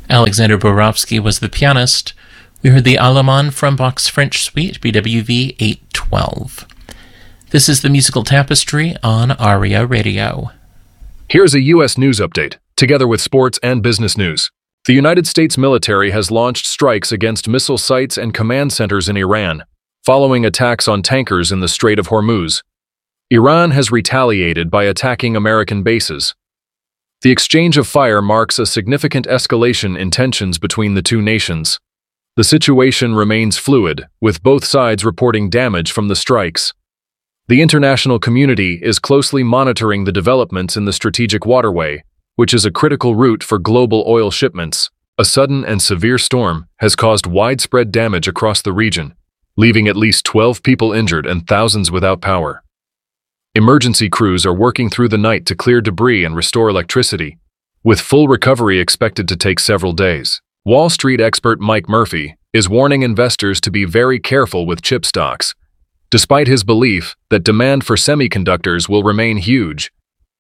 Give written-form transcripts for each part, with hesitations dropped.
Alexander Borowski was the pianist. We heard the Allemand from Bach's French Suite, BWV 812. This is the Musical Tapestry on ARIA Radio. Here's a U.S. news update, together with sports and business news. The United States military has launched strikes against missile sites and command centers in Iran, following attacks on tankers in the Strait of Hormuz. Iran has retaliated by attacking American bases. The exchange of fire marks a significant escalation in tensions between the two nations. The situation remains fluid, with both sides reporting damage from the strikes. The international community is closely monitoring the developments in the strategic waterway, which is a critical route for global oil shipments. A sudden and severe storm has caused widespread damage across the region, leaving at least 12 people injured and thousands without power. Emergency crews are working through the night to clear debris and restore electricity, with full recovery expected to take several days. Wall Street expert Mike Murphy is warning investors to be very careful with chip stocks, despite his belief that demand for semiconductors will remain huge.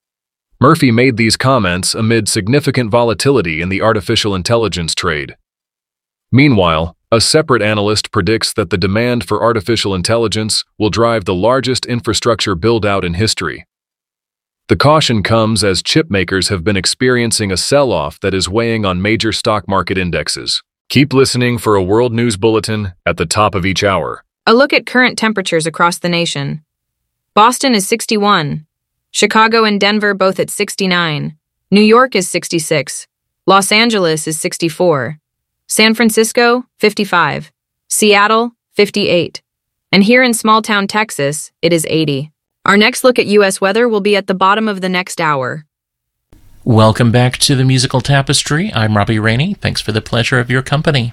Murphy made these comments amid significant volatility in the artificial intelligence trade. Meanwhile, a separate analyst predicts that the demand for artificial intelligence will drive the largest infrastructure build-out in history. The caution comes as chip makers have been experiencing a sell-off that is weighing on major stock market indexes. Keep listening for a World News Bulletin at the top of each hour. A look at current temperatures across the nation. Boston is 61. Chicago and Denver both at 69. New York is 66. Los Angeles is 64. San Francisco, 55. Seattle, 58. And here in small-town Texas, it is 80. Our next look at U.S. weather will be at the bottom of the next hour. Welcome back to the Musical Tapestry. I'm Robbie Rainey. Thanks for the pleasure of your company.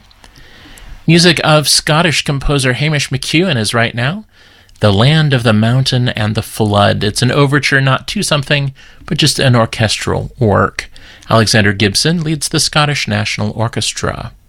Music of Scottish composer Hamish McEwen is right now. The Land of the Mountain and the Flood. It's an overture, not to something, but just an orchestral work. Alexander Gibson leads the Scottish National Orchestra.